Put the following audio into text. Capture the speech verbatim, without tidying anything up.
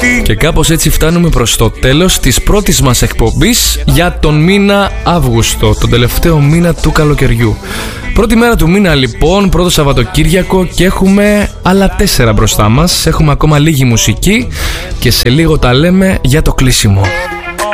Και κάπως έτσι φτάνουμε προς το τέλος της πρώτης μας εκπομπής για τον μήνα Αύγουστο, τον τελευταίο μήνα του καλοκαιριού. Πρώτη μέρα του μήνα λοιπόν, πρώτο Σαββατοκύριακο, και έχουμε άλλα τέσσερα μπροστά μας. Έχουμε ακόμα λίγη μουσική και σε λίγο τα λέμε για το κλείσιμο.